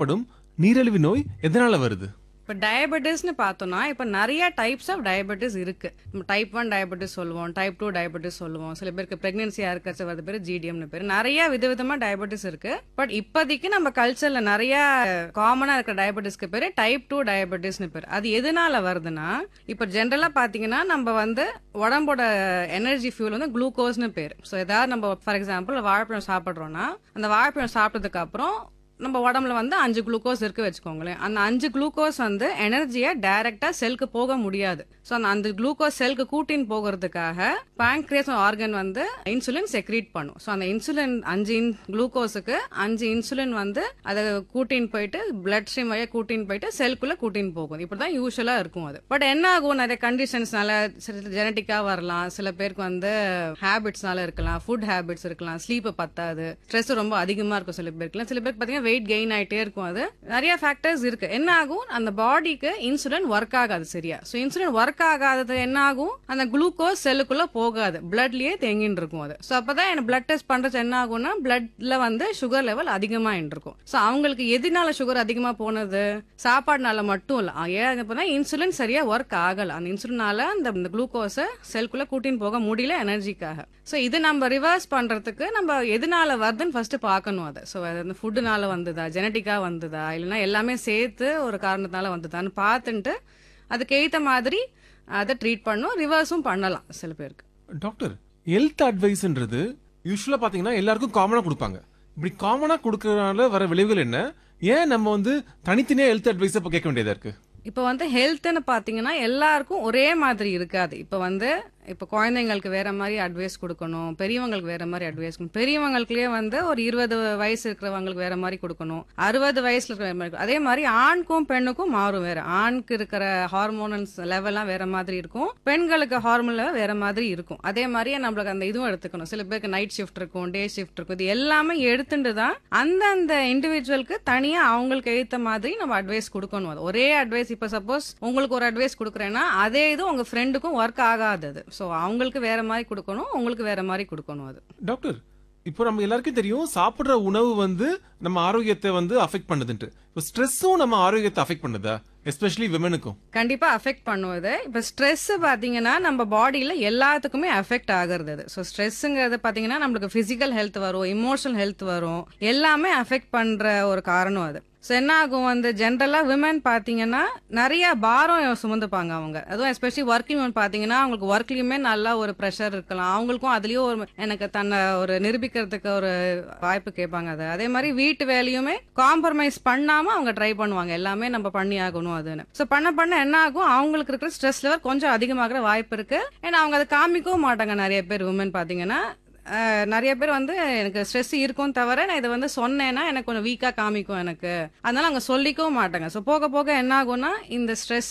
ஏற்படும் நீரிழிவு நோய் எதனால வருது? இப்போ டயபெட்டிஸ்னு பார்த்தோம்னா இப்போ நிறைய டைப்ஸ் ஆஃப் டயபெட்டிஸ் இருக்கு. நம்ம டைப் 1 டயபெட்டிஸ் சொல்லுவோம், டைப் 2 டயபெட்டிஸ் சொல்லுவோம், சில பேருக்கு பிரெக்னன்சியா இருக்கிறது வருது பேர் ஜிடிஎம்னு பேர். நிறைய விதவிதமா டயபெட்டிஸ் இருக்கு. பட் இப்போதைக்கு நம்ம கல்ச்சர்ல நிறைய காமனா இருக்கிற டயபெட்டிஸ்க்கு பேரு டைப் 2 டயபெட்டிஸ்னு பேர். அது எதனால வருதுன்னா இப்போ ஜென்ரலா பாத்தீங்கன்னா நம்ம உடம்போட எனர்ஜி ஃபியூல் குளுக்கோஸ்னு பேர். ஸோ ஏதாவது நம்ம ஃபார் எக்ஸாம்பிள் வாழைப்பழம் சாப்பிட்றோம்னா அந்த வாழைப்பழம் சாப்பிட்டதுக்கு அப்புறம் நம்ம உடம்புல 5 குளுக்கோஸ் இருக்கு வச்சுக்கோங்களேன். அந்த 5 குளுக்கோஸ் எனர்ஜியை டைரக்டா செல்க்கு போக முடியாது. ஸோ அந்த குளுக்கோஸ் செல்க்கு கூட்டின்னு போகிறதுக்காக பாங்க்ரியாஸ் ஆர்கன் இன்சுலின் செக்ரீட் பண்ணும். ஸோ அந்த இன்சுலின் 5 குளுக்கோஸுக்கு 5 இன்சுலின் அதை கூட்டின்னு போயிட்டு பிளட் ஸ்ட்ரீம் வழியா கூட்டின்னு போயிட்டு செல்குள்ள கூட்டின்னு போகும். இப்படிதான் யூஸ்வலா இருக்கும் அது. பட் என்ன ஆகும், நிறைய கண்டிஷன்ஸ்னால ஜெனட்டிக்கா வரலாம், சில பேருக்கு ஹேபிட்ஸ்னால இருக்கலாம், ஃபுட் ஹேபிட்ஸ் இருக்கலாம், ஸ்லீப் பத்தாது, ஸ்ட்ரெஸ் ரொம்ப அதிகமா இருக்கும் சில பேருக்கு. சில பேருக்கு பாத்தீங்கன்னா வெயிட் கெயின் ஆயிட்டே இருக்கும். அது நிறைய ஃபேக்டர்ஸ் இருக்கு. என்ன ஆகும், அந்த பாடிக்கு இன்சுலின் ஒர்க் ஆகாது சரியா. ஸோ இன்சுலின் ஒர்க் ஆகாதது என்ன ஆகும், அந்த குளுக்கோஸ் செல்லுக்குள்ள போகாது, பிளட்லயே தேங்கின்னு இருக்கும் அது. ஸோ அப்பதான் பிளட் டெஸ்ட் பண்றது என்ன ஆகும்னா பிளட்ல சுகர் லெவல் அதிகமா இருக்கும். ஸோ அவங்களுக்கு எதனால சுகர் அதிகமா போனது, சாப்பாடுனால மட்டும் இல்ல, ஏன் இன்சுலின் சரியா ஒர்க் ஆகல. அந்த இன்சுலினால அந்த குளுக்கோஸை செல்குள்ள கூட்டின்னு போக முடியல எனர்ஜிக்காக. ஸோ இது நம்ம ரிவர்ஸ் பண்றதுக்கு நம்ம எதனால வருதுன்னு ஃபர்ஸ்ட் பார்க்கணும் அதை. ஸோ அது ஃபுட்டுனால வந்ததா, ஜெனட்டிக்கா வந்ததா, இல்லைன்னா எல்லாமே சேர்த்து ஒரு காரணத்தினால வந்ததான்னு பார்த்துட்டு அதுக்கு ஏற்ற மாதிரி அதை ட்ரீட் பண்ணும், ரிவர்ஸும் பண்ணலாம் சில பேருக்கு. டாக்டர், ஹெல்த் அட்வைஸ்ன்றது யூஸ்வலா பாத்தீங்கன்னா எல்லாருக்கும் காமனா கொடுப்பாங்க. இப்படி காமனா கொடுக்கறதுனால வர விளைவுகள் என்ன? ஏன் நம்ம தனித்தனியா ஹெல்த் அட்வைஸ் கேட்க வேண்டியதா இருக்கு? இப்போ ஹெல்த்னு பாத்தீங்கன்னா எல்லாருக்கும் ஒரே மாதிரி இருக்காது. இப்போ குழந்தைங்களுக்கு வேற மாதிரி அட்வைஸ் கொடுக்கணும், பெரியவங்களுக்கு வேற மாதிரி அட்வைஸ் கொடுக்கணும். பெரியவங்களுக்குலயே ஒரு 20 வயசு இருக்கிறவங்களுக்கு வேற மாதிரி கொடுக்கணும், 60 வயசுல இருக்கிற வேற மாதிரி. அதே மாதிரி ஆணுக்கும் பெண்ணுக்கும் மாறும். வேற ஆணுக்கு இருக்கிற ஹார்மோனல்ஸ் லெவல்லாம் வேற மாதிரி இருக்கும், பெண்களுக்கு ஹார்மோன் லெவல் வேற மாதிரி இருக்கும். அதே மாதிரியே நம்மளுக்கு அந்த இதுவும் எடுத்துக்கணும். சில பேருக்கு நைட் ஷிஃப்ட் இருக்கும், டே ஷிஃப்ட் இருக்கும். இது எல்லாமே எடுத்துட்டு தான் அந்த இண்டிவிஜுவலுக்கு தனியா அவங்களுக்கு ஏத்த மாதிரி நம்ம அட்வைஸ் கொடுக்கணும். அது ஒரே அட்வைஸ். இப்ப சப்போஸ் உங்களுக்கு ஒரு அட்வைஸ் கொடுக்குறேன்னா அதே இது உங்க ஃப்ரெண்டுக்கும் ஒர்க் ஆகாது. சோ அவங்களுக்கு வேற மாதிரி கொடுக்கணும், உங்களுக்கு வேற மாதிரி கொடுக்கணும். அது டாக்டர், இப்போ நம்ம எல்லாருக்கும் தெரியும் சாப்பிடுற உணவு நம்ம ஆரோக்கியத்தை அஃபெக்ட் பண்ணுதுன்ட்டு. இப்போ ஸ்ட்ரெஸ்ஸும் நம்ம ஆரோக்கியத்தை அஃபெக்ட் பண்ணுதா, எஸ்பெஷலி விமனுக்கும்? கண்டிப்பா அஃபெக்ட் பண்ணுவது. இப்ப ஸ்ட்ரெஸ் பாத்தீங்கன்னா நம்ம பாடியில எல்லாத்துக்குமே அஃபெக்ட் ஆகுறது. ஸோ ஸ்ட்ரெஸ்ங்கிறது பாத்தீங்கன்னா நம்மளுக்கு பிசிக்கல் ஹெல்த் வரும், இமோஷனல் ஹெல்த் வரும், எல்லாமே அஃபெக்ட் பண்ற ஒரு காரணம் அது. ஸோ என்ன ஆகும், ஜென்ரலா விமன் பாத்தீங்கன்னா நிறைய பாரம் சுமந்துப்பாங்க அவங்க. அதுவும் எஸ்பெஷலி ஒர்க்கிங் விமன் பாத்தீங்கன்னா அவங்களுக்கு ஒர்க்லயுமே நல்லா ஒரு ப்ரெஷர் இருக்கலாம், அவங்களுக்கும் அதுலயும் எனக்கு தன்னை ஒரு நிரூபிக்கிறதுக்கு ஒரு வாய்ப்பு கேட்பாங்க. அது அதே மாதிரி வீட்டு வேலையுமே காம்ப்ரமைஸ் பண்ணாம அவங்க ட்ரை பண்ணுவாங்க, எல்லாமே நம்ம பண்ணி ஆகணும் அதுன்னு. ஸோ பண்ண என்ன ஆகும், அவங்களுக்கு இருக்கிற ஸ்ட்ரெஸ் லெவல் கொஞ்சம் அதிகமாகிற வாய்ப்பு இருக்கு. ஏன்னா அவங்க அதை காமிக்கவும் மாட்டாங்க. நிறைய பேர் விமன் பாத்தீங்கன்னா நிறைய பேர் எனக்கு ஸ்ட்ரெஸ் இருக்கும் தவிர நான் இதை சொன்னேன்னா எனக்கு கொஞ்சம் வீக்கா காமிக்கும் எனக்கு, அதனால அவங்க சொல்லிக்கவும் மாட்டாங்க. ஸோ போக போக என்ன ஆகும்னா இந்த ஸ்ட்ரெஸ்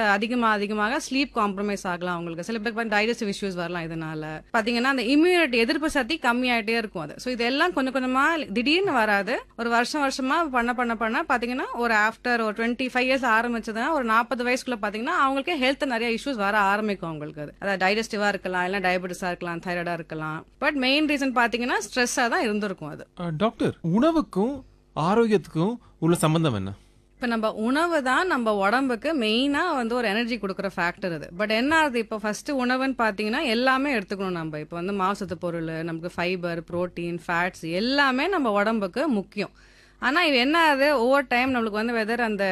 அதிகமாக ஸ்லீப் காம்ப்ரமைஸ் ஆகலாம். அவங்களுக்கு சில பேருக்கு டைஜஸ்டிவ் இஷ்யூஸ் வரலாம். இதனால பாத்தீங்கன்னா அந்த இம்யூனிட்டி எதிர்ப்பு சக்தி கம்மியாயிட்டே இருக்கும் அது. ஸோ இதெல்லாம் கொஞ்சம் கொஞ்சமா திடீர்னு வராது, ஒரு வருஷமா பண்ண பாத்தீங்கன்னா ஒரு ஆஃப்டர் ஒரு 25 இயர்ஸ் ஆரம்பிச்சதுன்னா ஒரு 40 வயசுக்குள்ள பாத்தீங்கன்னா அவங்களுக்கு ஹெல்த் நிறைய இஷ்யூஸ் வர ஆரம்பிக்கும் அவங்களுக்கு. அதாவது டைஜஸ்டிவா இருக்கலாம், இல்ல டயபெட்டிஸா இருக்கலாம், தைராய்டா இருக்கலாம். பட் மெயின் ரீசன் பாத்தீங்கன்னா ஸ்ட்ரெஸ்ஸா தான் இருந்திருக்கும் அது. டாக்டர், உணவுக்கும் ஆரோக்கியத்துக்கும் உள்ள சம்பந்தம் என்ன? இப்ப நம்ம உணவு தான் நம்ம உடம்புக்கு மெயினா ஒரு எனர்ஜி கொடுக்குற ஃபேக்டர் அது. பட் என்ன ஆகுது, இப்போ ஃபர்ஸ்ட் உணவுன்னு பாத்தீங்கன்னா எல்லாமே எடுத்துக்கணும் நம்ம. இப்போ மாவுசத்து பொருள், நமக்கு ஃபைபர், புரோட்டீன், ஃபேட்ஸ் எல்லாமே நம்ம உடம்புக்கு முக்கியம். ஆனா இது என்ன ஆகுது, ஓவர் டைம் நம்மளுக்கு வெதர் அந்த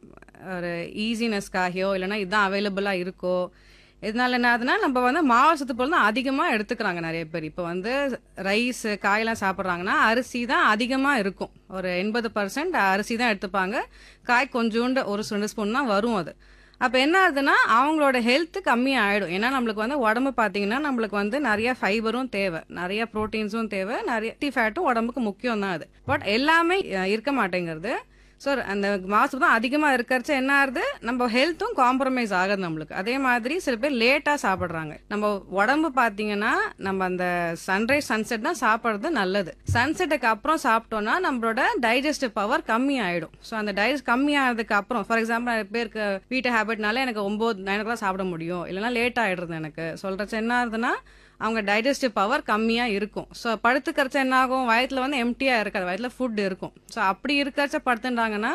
ஒரு ஈஸினஸ்க்காகயோ இல்லைன்னா இதுதான் அவைலபிளா இருக்கோ, இதனால என்ன ஆகுதுன்னா நம்ம மாவு சத்து பொருள் தான் அதிகமா எடுத்துக்கிறாங்க நிறைய பேர். இப்போ ரைஸ் காயெல்லாம் சாப்பிட்றாங்கன்னா அரிசி தான் அதிகமா இருக்கும், ஒரு 80% அரிசி தான் எடுத்துப்பாங்க, காய் கொஞ்சோண்டு ஒரு 2 ஸ்பூன் தான் வரும் அது. அப்ப என்ன ஆகுதுன்னா அவங்களோட ஹெல்த் கம்மி ஆயிடும். ஏன்னா நம்மளுக்கு உடம்பு பாத்தீங்கன்னா நம்மளுக்கு நிறைய ஃபைபரும் தேவை, நிறைய புரோட்டீன்ஸும் தேவை, நிறைய ஃபேட்டும் உடம்புக்கு முக்கியம் தான் அது. பட் எல்லாமே இருக்க மாட்டேங்கிறது. ஸோ அந்த மாசு தான் அதிகமா இருக்கிறச்ச என்ன ஆகுது, நம்ம ஹெல்த்தும் காம்ப்ரமைஸ் ஆகுது நம்மளுக்கு. அதே மாதிரி சில பேர் லேட்டா சாப்பிடுறாங்க. நம்ம உடம்பு பாத்தீங்கன்னா நம்ம அந்த சன்ரைஸ் சன்செட் தான் சாப்பிடுறது நல்லது. சன்செட்டுக்கு அப்புறம் சாப்பிட்டோம்னா நம்மளோட டைஜஸ்டிவ் பவர் கம்மி ஆயிடும். ஸோ அந்த டைஜஸ்ட் கம்மி ஆனதுக்கு அப்புறம் ஃபார் எக்ஸாம்பிள் நிறைய பேருக்கு வீட்டு ஹேபிட்னால எனக்கு 9-9 தான் சாப்பிட முடியும், இல்லைன்னா லேட் ஆயிடுறது எனக்கு சொல்றச்ச என்ன ஆகுதுன்னா அவங்க டைஜஸ்டிவ் பவர் கம்மியா இருக்கும். ஸோ படுத்துக்கிறச்ச என்ன ஆகும், வயத்துல எம்டியா இருக்காது, வயத்துல ஃபுட் இருக்கும். ஸோ அப்படி இருக்கிறச்ச படுத்துட்டாங்கன்னா